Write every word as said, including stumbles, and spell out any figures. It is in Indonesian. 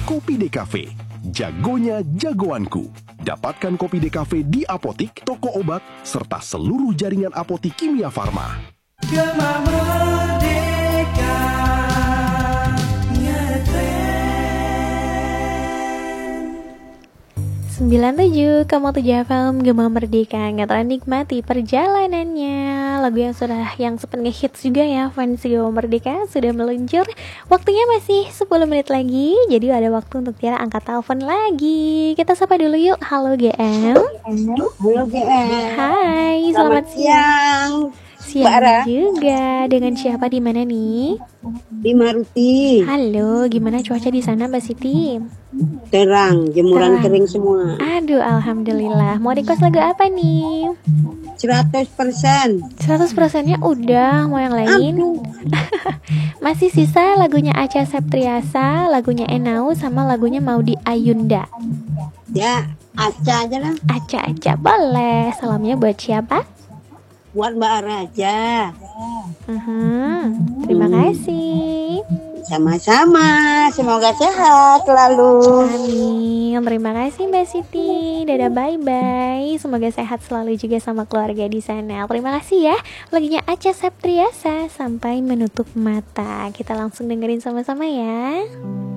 Kopi D Cafe, jagonya jagoanku. Dapatkan Kopi D Cafe di apotik, toko obat, serta seluruh jaringan apotik Kimia Farma. Gema Merdeka, sembilan puluh tujuh koma tujuh F M Gema Merdeka, nggak terlalu nikmati perjalanannya. Lagu yang sudah yang sempat nge-hits juga ya, fans Gema Merdeka sudah meluncur. Waktunya masih sepuluh menit lagi, jadi ada waktu untuk Tiara angkat telepon lagi. Kita sapa dulu yuk. Halo G M. Halo G M. Hai, selamat, Selamat siang. Siang Mbak Ara. juga. Dengan siapa di mana nih? Di Maruti. Halo, gimana cuaca di sana Mbak Siti? Terang, jemuran Terang. kering semua. Aduh, alhamdulillah. Mau request lagu apa nih? seratus persen. seratus persennya udah, mau yang lain? Aduh. Masih sisa lagunya Acha Septriasa, lagunya Enau, sama lagunya Maudy Ayunda. Ya, Aca aja lah. Acha, Acha, boleh. Salamnya buat siapa? Buat Mbak Ara aja. Uhum, Terima Hmm. kasih. Sama-sama. Semoga sehat selalu. Amin. Terima kasih Mbak Siti. Dadah, bye-bye. Semoga sehat selalu juga sama keluarga di sana. Terima kasih ya. Lagunya Acha Septriasa, Sampai Menutup Mata. Kita langsung dengerin sama-sama ya.